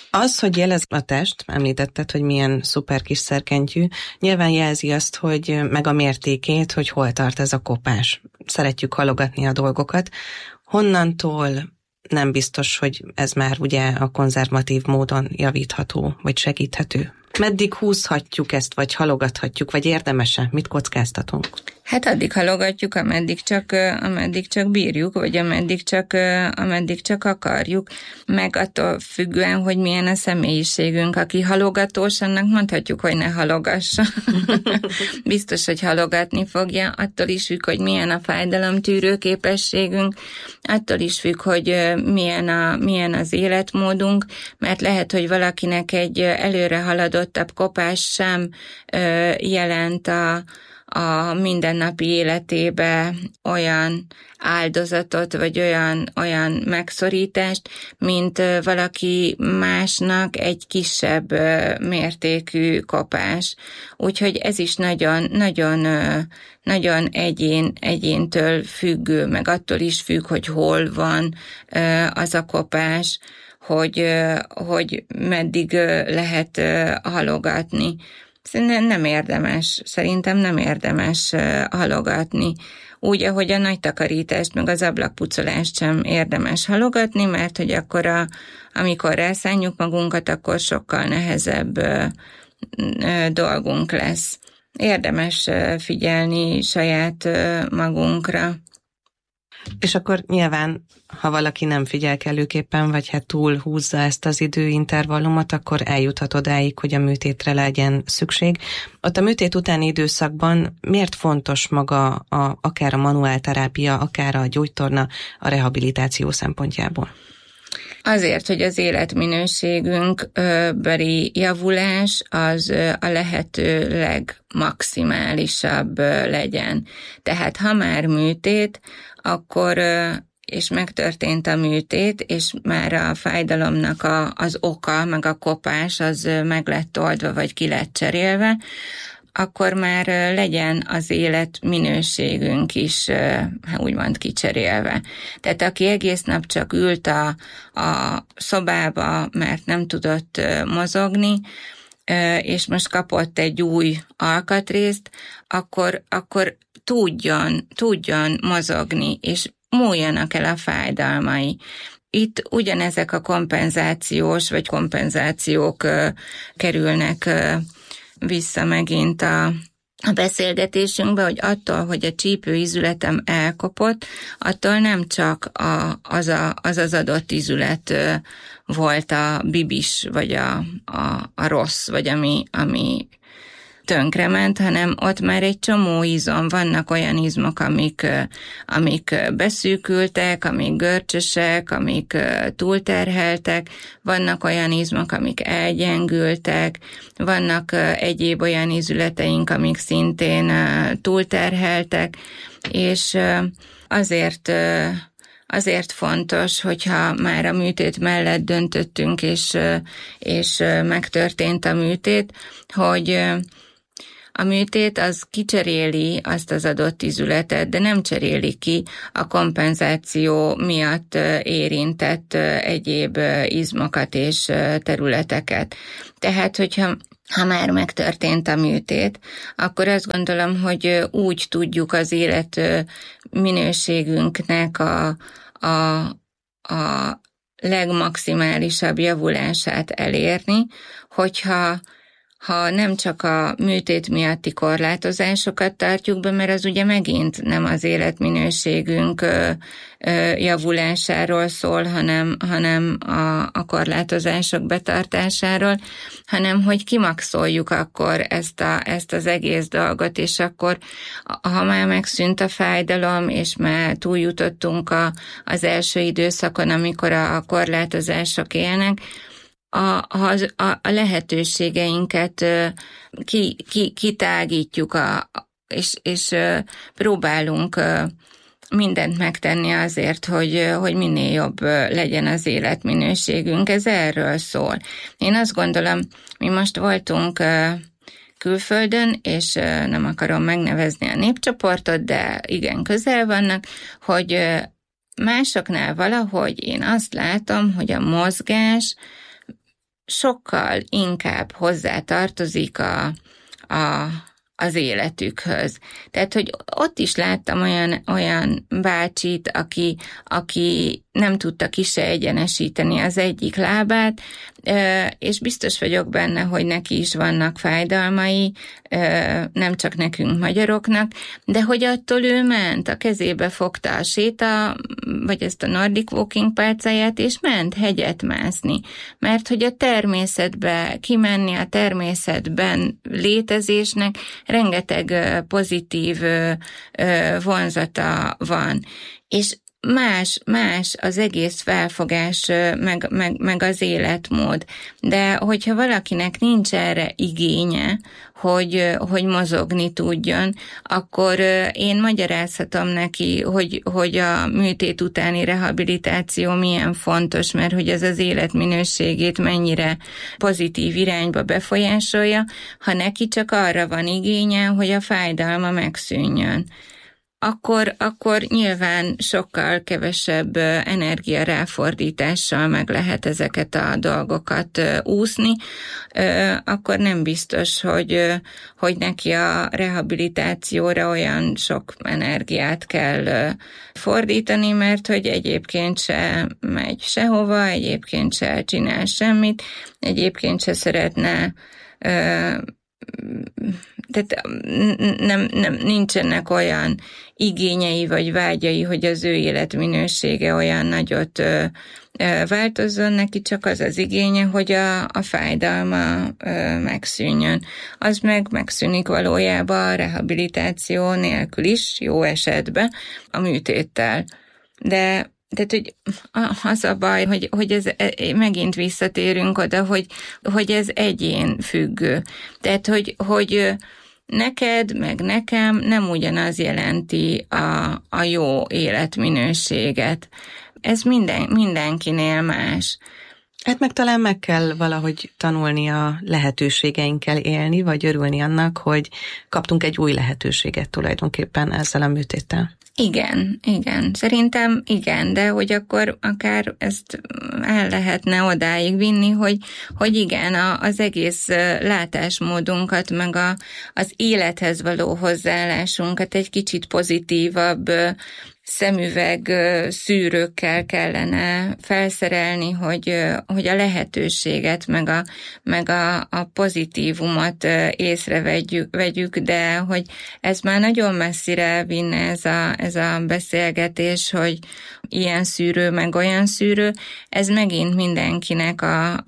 Az, hogy jelez a test, említetted, hogy milyen szuper kis szerkentyű, nyilván jelzi azt, hogy meg a mértékét, hogy hol tart ez a kopás. Szeretjük halogatni a dolgokat. Honnantól nem biztos, hogy ez már ugye a konzervatív módon javítható, vagy segíthető? Meddig húzhatjuk ezt, vagy halogathatjuk, vagy érdemes-e? Mit kockáztatunk? Hát addig halogatjuk, ameddig csak bírjuk, vagy ameddig csak akarjuk, meg attól függően, hogy milyen a személyiségünk. Aki halogatós, annak mondhatjuk, hogy ne halogassa. Biztos, hogy halogatni fogja, attól is függ, hogy milyen a fájdalomtűrő képességünk, attól is függ, hogy milyen az életmódunk, mert lehet, hogy valakinek egy előre haladottabb kopás sem jelent a mindennapi életébe olyan áldozatot, vagy olyan megszorítást, mint valaki másnak egy kisebb mértékű kopás. Úgyhogy ez is nagyon egyéntől függő, meg attól is függ, hogy hol van az a kopás, hogy meddig lehet halogatni. Szerintem nem érdemes halogatni. Úgy, ahogy a nagy takarítást, meg az ablakpucolást sem érdemes halogatni, mert hogy akkor amikor rászánjuk magunkat, akkor sokkal nehezebb dolgunk lesz. Érdemes figyelni saját magunkra. És akkor nyilván, ha valaki nem figyel kellőképpen, vagy hát túl húzza ezt az időintervallumot, akkor eljuthat odáig, hogy a műtétre legyen szükség. Ott a műtét utáni időszakban miért fontos maga akár a manuálterápia, akár a gyógytorna a rehabilitáció szempontjából? Azért, hogy az életminőségünk beli javulás az a lehető legmaximálisabb legyen. Tehát ha már műtét, akkor és megtörtént a műtét, és már a fájdalomnak az oka, meg a kopás az meg lett oldva, vagy ki lett cserélve, akkor már legyen az életminőségünk is úgymond kicserélve. Tehát aki egész nap csak ült a szobába, mert nem tudott mozogni, és most kapott egy új alkatrészt, akkor tudjon mozogni, és múljanak el a fájdalmai. Itt ugyanezek a kompenzációk kerülnek vissza megint a beszélgetésünkbe, hogy attól, hogy a csípőizületem elkopott, attól nem csak az adott izület volt a bibis, vagy a rossz, vagy ami tönkrement, hanem ott már egy csomó izom, vannak olyan izmok, amik beszűkültek, amik görcsösek, amik túlterheltek, vannak olyan izmok, amik elgyengültek, vannak egyéb olyan izületeink, amik szintén túlterheltek, és azért fontos, hogyha már a műtét mellett döntöttünk, és megtörtént a műtét, hogy a műtét az kicseréli azt az adott izületet, de nem cseréli ki a kompenzáció miatt érintett egyéb izmokat és területeket. Tehát, hogyha már megtörtént a műtét, akkor azt gondolom, hogy úgy tudjuk az élet minőségünknek a legmaximálisabb javulását elérni, hogyha nem csak a műtét miatti korlátozásokat tartjuk be, mert az ugye megint nem az életminőségünk javulásáról szól, hanem a korlátozások betartásáról, hanem hogy kimaxoljuk akkor ezt az egész dolgot, és akkor ha már megszűnt a fájdalom, és már túljutottunk az első időszakon, amikor a korlátozások élnek, a lehetőségeinket kitágítjuk, és próbálunk mindent megtenni azért, hogy minél jobb legyen az életminőségünk. Ez erről szól. Én azt gondolom, mi most voltunk külföldön, és nem akarom megnevezni a népcsoportot, de igen, közel vannak, hogy másoknál valahogy én azt látom, hogy a mozgás sokkal inkább hozzátartozik az életükhöz. Tehát, hogy ott is láttam olyan bácsit, aki nem tudta ki se egyenesíteni az egyik lábát, és biztos vagyok benne, hogy neki is vannak fájdalmai, nem csak nekünk magyaroknak, de hogy attól ő ment, a kezébe fogta a vagy ezt a Nordic Walking pálcáját, és ment hegyet mászni. Mert hogy a természetbe kimenni, a természetben létezésnek rengeteg pozitív vonzata van. És más az egész felfogás, meg az életmód. De hogyha valakinek nincs erre igénye, hogy mozogni tudjon, akkor én magyarázhatom neki, hogy a műtét utáni rehabilitáció milyen fontos, mert hogy ez az életminőségét mennyire pozitív irányba befolyásolja, ha neki csak arra van igénye, hogy a fájdalma megszűnjön. Akkor nyilván sokkal kevesebb energiaráfordítással meg lehet ezeket a dolgokat úszni, akkor nem biztos, hogy neki a rehabilitációra olyan sok energiát kell fordítani, mert hogy egyébként se megy sehova, egyébként se csinál semmit, egyébként se szeretne tehát nincsenek olyan igényei vagy vágyai, hogy az ő életminősége olyan nagyot változzon, neki csak az az igénye, hogy a fájdalma megszűnjön. Az megszűnik valójában a rehabilitáció nélkül is, jó esetben, a műtéttel. De tehát, hogy az a baj, hogy ez, megint visszatérünk oda, hogy ez egyén függő. Tehát, hogy neked, meg nekem nem ugyanaz jelenti a jó életminőséget. Ez mindenkinél más. Hát meg talán meg kell valahogy tanulni a lehetőségeinkkel élni, vagy örülni annak, hogy kaptunk egy új lehetőséget tulajdonképpen ezzel a műtéttel. Igen. Szerintem igen, de hogy akkor akár ezt el lehetne odáig vinni, hogy igen, az egész látásmódunkat, meg az élethez való hozzáállásunkat egy kicsit pozitívabb szemüveg szűrőkkel kellene felszerelni, hogy a lehetőséget, meg a pozitívumot észrevegyük, de hogy ez már nagyon messzire vinne ez a beszélgetés, hogy ilyen szűrő, meg olyan szűrő, ez megint mindenkinek a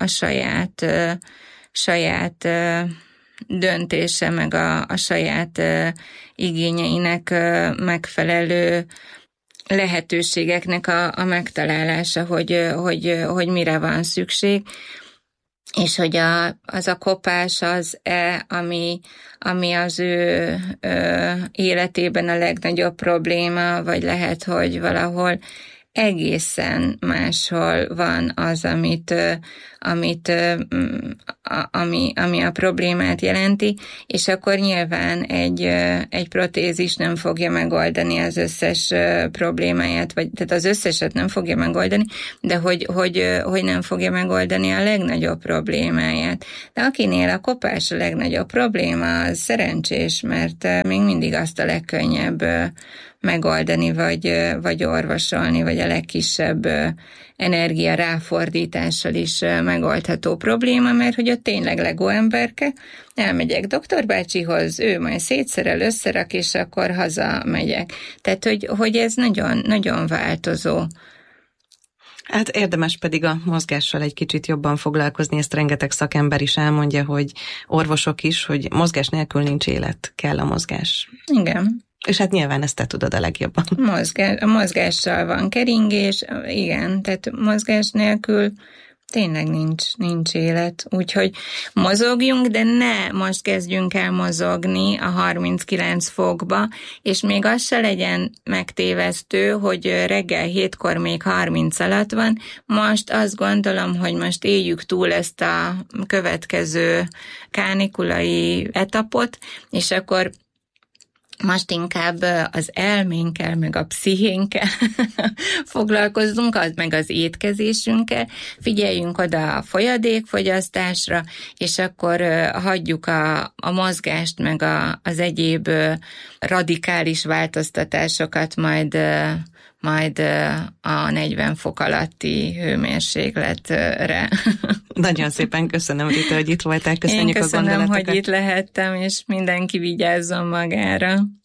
saját döntése, meg a saját igényeinek megfelelő lehetőségeknek a megtalálása, hogy mire van szükség, és hogy az a kopás az-e, ami az ő életében a legnagyobb probléma, vagy lehet, hogy valahol egészen máshol van az, ami a problémát jelenti, és akkor nyilván egy protézis nem fogja megoldani az összes problémáját, tehát az összeset nem fogja megoldani, de hogy nem fogja megoldani a legnagyobb problémáját. De akinél a kopás a legnagyobb probléma, az szerencsés, mert még mindig azt a legkönnyebb megoldani, vagy orvosolni, vagy a legkisebb energia ráfordítással is megoldható probléma, mert hogy ott tényleg Lego emberke, elmegyek doktor bácsihoz, ő majd szétszerel, összerak, és akkor hazamegyek. Tehát, hogy ez nagyon, nagyon változó. Hát érdemes pedig a mozgással egy kicsit jobban foglalkozni, ezt rengeteg szakember is elmondja, hogy orvosok is, hogy mozgás nélkül nincs élet, kell a mozgás. Igen. És hát nyilván ezt te tudod a legjobban. A mozgással van keringés, igen, tehát mozgás nélkül tényleg nincs élet. Úgyhogy mozogjunk, de ne most kezdjünk el mozogni a 39 fokba, és még az se legyen megtévesztő, hogy reggel 7-kor még 30 alatt van. Most azt gondolom, hogy most éljük túl ezt a következő kánikulai etapot, és akkor most inkább az elménkkel, meg a pszichénkkel foglalkozzunk, meg az étkezésünkkel, figyeljünk oda a folyadékfogyasztásra, és akkor hagyjuk a mozgást, meg az egyéb radikális változtatásokat majd a 40 fok alatti hőmérsékletre. Nagyon szépen köszönöm, Rita, hogy itt voltál. Köszönjük a gondolatokat. Én köszönöm, hogy itt lehettem, és mindenki vigyázzon magára.